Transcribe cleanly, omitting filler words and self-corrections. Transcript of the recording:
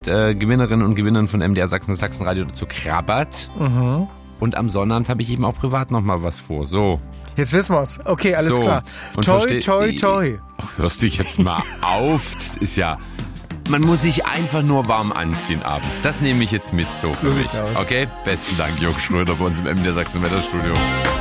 Gewinnerinnen und Gewinnern von MDR Sachsen, das Sachsenradio dazu krabbert. Und am Sonnabend habe ich eben auch privat nochmal was vor. So. Jetzt wissen wir's. Okay, alles klar. Und toi. Ach, hörst du jetzt mal auf? Das ist ja... Man muss sich einfach nur warm anziehen abends. Das nehme ich jetzt mit so für mich. Okay? Besten Dank, Jörg Schröder bei uns im MDR Sachsen Wetterstudio.